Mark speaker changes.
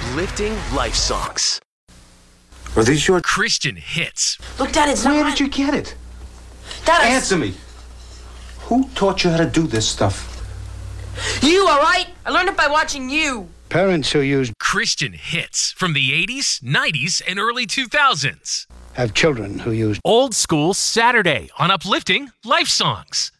Speaker 1: uplifting life songs.
Speaker 2: Are these your
Speaker 1: Christian hits.
Speaker 3: Look, Dad, it's
Speaker 2: Where
Speaker 3: not
Speaker 2: did you get it?
Speaker 3: Dad,
Speaker 2: Answer me. Who taught you how to do this stuff?
Speaker 3: You, all right? I learned it by watching you.
Speaker 4: Parents who use
Speaker 1: Christian hits from the 80s, 90s, and early 2000s.
Speaker 4: have children who use
Speaker 1: Old School Saturday on Uplifting Life Songs.